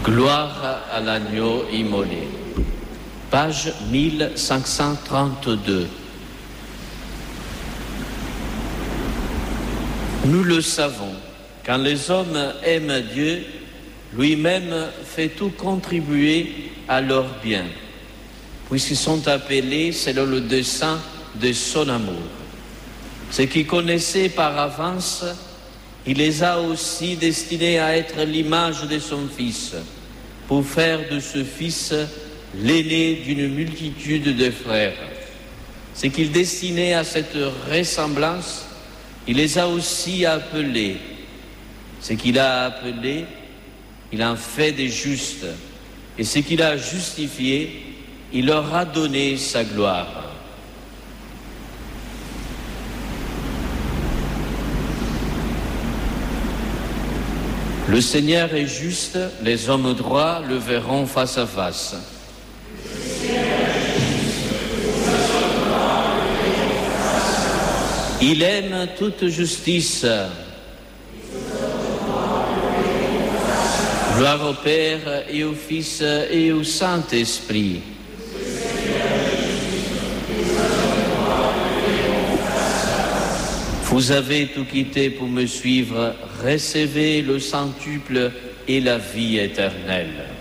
Gloire à l'agneau immolé. Page 1532. Nous le savons, quand les hommes aiment Dieu, lui-même fait tout contribuer à leur bien, puisqu'ils sont appelés selon le dessein de son amour. Ce qu'il connaissait par avance, il les a aussi destinés à être l'image de son Fils, pour faire de ce Fils l'aîné d'une multitude de frères. Ce qu'il destinait à cette ressemblance, il les a aussi appelés. Ce qu'il a appelé, il en fait des justes. Et ce qu'il a justifié, il leur a donné sa gloire. Le Seigneur est juste, les hommes droits le verront face à face. Il aime toute justice. Gloire au Père et au Fils et au Saint-Esprit. Vous avez tout quitté pour me suivre, recevez le centuple et la vie éternelle.